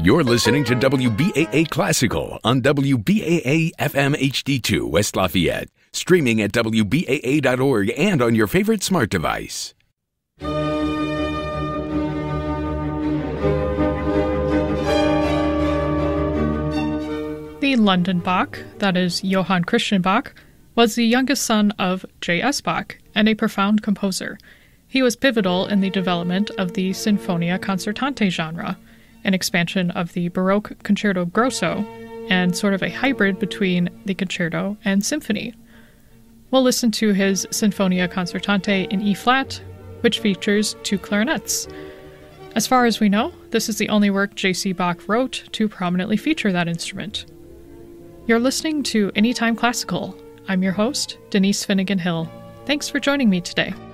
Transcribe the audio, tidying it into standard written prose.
You're listening to WBAA Classical on WBAA FM HD2 West Lafayette, streaming at WBAA.org and on your favorite smart device. The London Bach, that is Johann Christian Bach, was the youngest son of J.S. Bach and a profound composer. He was pivotal in the development of the Sinfonia Concertante genre, an expansion of the Baroque concerto grosso, and sort of a hybrid between the concerto and symphony. We'll listen to his Sinfonia Concertante in E-flat, which features 2 clarinets. As far as we know, this is the only work J.C. Bach wrote to prominently feature that instrument. You're listening to Anytime Classical. I'm your host, Denise Finnegan Hill. Thanks for joining me today.